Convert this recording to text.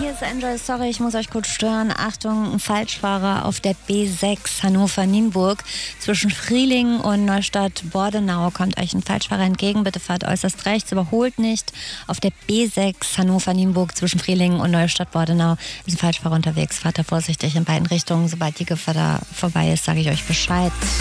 Hier ist Enjoy. Sorry, ich muss euch kurz stören. Achtung, ein Falschfahrer auf der B6 Hannover-Nienburg. Zwischen Frielingen und Neustadt-Bordenau kommt euch ein Falschfahrer entgegen. Bitte fahrt äußerst rechts, überholt nicht. Auf der B6 Hannover-Nienburg zwischen Frielingen und Neustadt-Bordenau ist ein Falschfahrer unterwegs. Fahrt da vorsichtig in beiden Richtungen. Sobald die Gefahr da vorbei ist, sage ich euch Bescheid.